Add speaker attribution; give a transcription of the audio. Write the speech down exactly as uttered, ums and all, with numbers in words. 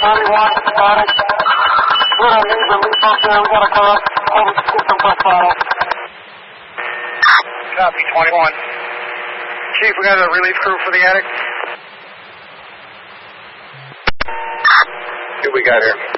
Speaker 1: thirty-one, static. We're on needs and lease up there. We got a car. Over to system plus bottle.
Speaker 2: Copy, twenty-one. Chief, we got a relief crew for the attic.
Speaker 3: What we got here?